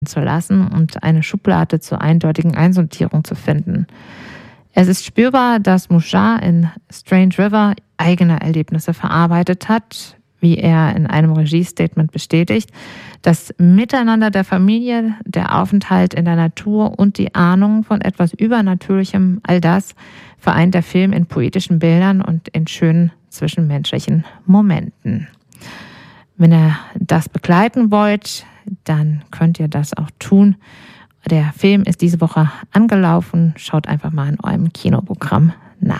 zu lassen und eine Schublade zur eindeutigen Einsortierung zu finden. Es ist spürbar, dass Mouchard in Strange River eigene Erlebnisse verarbeitet hat, wie er in einem Regiestatement bestätigt. Das Miteinander der Familie, der Aufenthalt in der Natur und die Ahnung von etwas Übernatürlichem, all das vereint der Film in poetischen Bildern und in schönen zwischenmenschlichen Momenten. Wenn ihr das begleiten wollt, dann könnt ihr das auch tun. Der Film ist diese Woche angelaufen. Schaut einfach mal in eurem Kinoprogramm